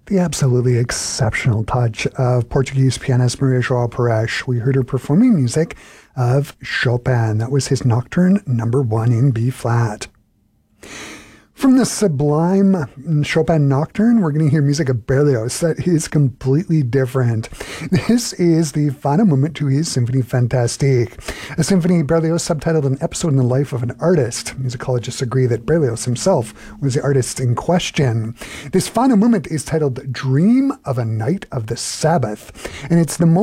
The absolutely exceptional touch of Portuguese pianist Maria João Pires. We heard her performing music of Chopin. That was his Nocturne number 1 in B flat. From the sublime Chopin Nocturne, we're going to hear music of Berlioz that is completely different. This is the final movement to his Symphonie Fantastique, a symphony Berlioz subtitled An Episode in the Life of an Artist. Musicologists agree that Berlioz himself was the artist in question. This final movement is titled Dream of a Night of the Sabbath, and it's the